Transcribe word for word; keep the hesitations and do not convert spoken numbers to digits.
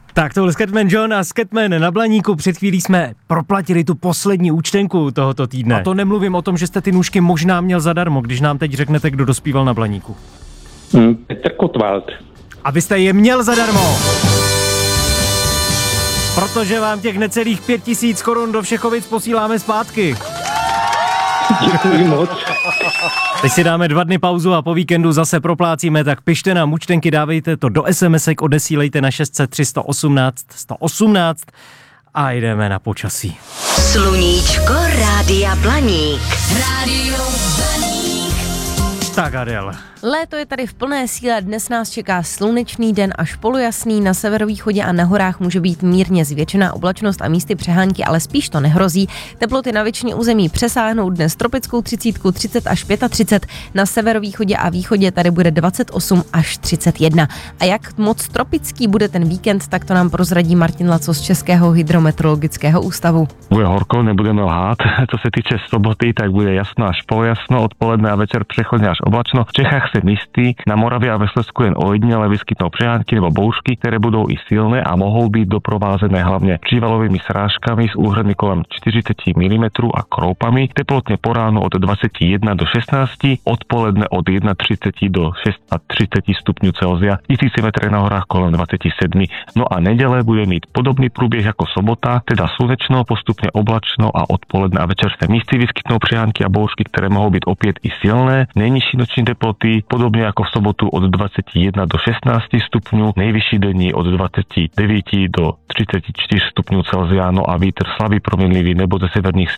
Tak to byl Scatman John a Scatman na Blaníku. Před chvílí jsme proplatili tu poslední účtenku tohoto týdne. A to nemluvím o tom, že jste ty nůžky možná měl zadarmo, když nám teď řeknete, kdo dospíval na Blaníku. Hmm, Petr Kotwald. A vy jste je měl zadarmo. Protože vám těch necelých pět tisíc korun do Všechovic posíláme zpátky. Děkuji moc. Teď si dáme dva dny pauzu a po víkendu zase proplácíme, tak pište nám účtenky, dávejte to do SMSek, odesílejte na šest set tři sto osmnáct sto osmnáct a jdeme na počasí. Sluníčko Rádia Blaník. Rádio Blaník. Tak Adel. Léto je tady v plné síle, dnes nás čeká slunečný den až polojasný, na severovýchodě a na horách může být mírně zvětšená oblačnost a místy přehánky, ale spíš to nehrozí. Teploty na většině území přesáhnou dnes tropickou třicítku, třicet až třicet pět, na severovýchodě a východě tady bude dvacet osm až třicet jedna. A jak moc tropický bude ten víkend, tak to nám prozradí Martin Laco z Českého hydrometeorologického ústavu. Bude horko, nebudeme lhát. Co se týče soboty, tak bude jasno až polojasno, odpoledne a večer přechodně až oblačno. V Čechách se místy, na Moravě a ve Slezsku jen ojedinele vyskytnou přehánky nebo bouřky, které budou i silné a mohou být doprovázené hlavně přívalovými srážkami s úhrny kolem čtyřicet milimetrů a kroupami. Teplotně po ránu od dvacet jedna do šestnáct, odpoledne od třicet jedna do třicet šest stupňů Celsia, tisíce metrů na horách kolem dvacet sedm. No a neděle bude mít podobný průběh jako sobota, teda slunečno, postupně oblačno a odpoledne a večer se místy vyskytnou přehánky a bouřky, které mohou být opět i silné. Nejnižší noční teploty podobně jako v sobotu od dvacet jedna do šestnáct stupňů, nejvyšší denní od dvacet devět do třicet čtyři stupňů Celsia, no a vítr slabý proměnlivý nebo ze severních